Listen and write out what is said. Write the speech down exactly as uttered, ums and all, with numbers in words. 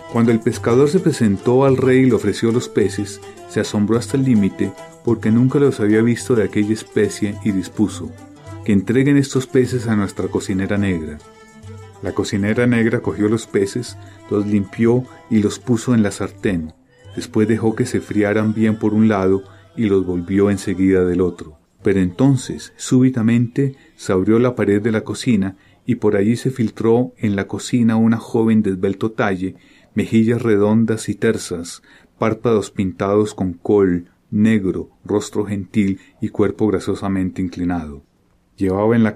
Cuando el pescador se presentó al rey y le ofreció los peces, se asombró hasta el límite porque nunca los había visto de aquella especie y dispuso: que entreguen estos peces a nuestra cocinera negra. La cocinera negra cogió los peces, los limpió y los puso en la sartén. Después dejó que se friaran bien por un lado y los volvió enseguida del otro. Pero entonces, súbitamente, se abrió la pared de la cocina y por allí se filtró en la cocina una joven de esbelto talle, mejillas redondas y tersas, párpados pintados con col, negro, rostro gentil y cuerpo graciosamente inclinado. Llevaba en la